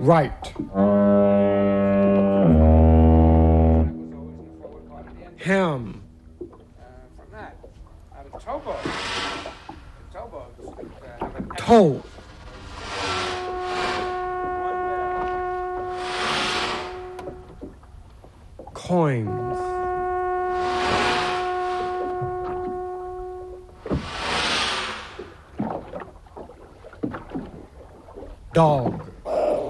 Right. Ham. From that, out of Tobo. Tobo. Toe. Coins. Dog.